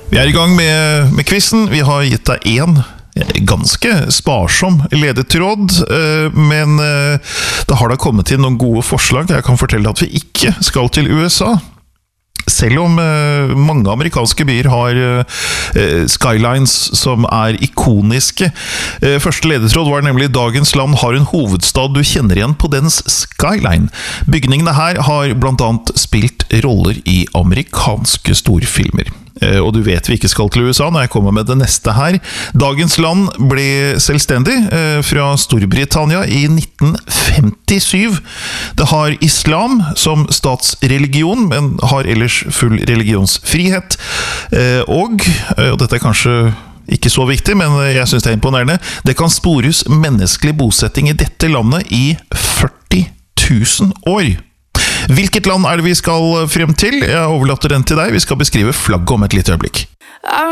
Vi er i gang med quizen. Vi har gitt deg en ganske sparsom ledetråd, men det har da kommet inn noen gode forslag. Jeg kan fortelle at vi ikke skal til USA. Selv om mange amerikanske byer har skylines som er ikoniske. Første ledetråd var nemlig dagens land har en hovedstad du kjenner igjen på dens skyline. Bygningene her har blant annet spilt roller i amerikanske storfilmer. Og du vet vi ikke skal til USA når jeg kommer med det neste her. Dagens land ble selvstendig fra Storbritannia i 1957. Det har islam som statsreligion, men har ellers full religionsfrihet. Og dette er kanskje ikke så viktig, men jeg synes det er imponerende, det kan spores menneskelig bosetting i dette landet i 40 000 år. Hvilket land er det vi skal frem til? Jeg overlater den til deg. Vi skal beskrive flagget om et lite øyeblikk.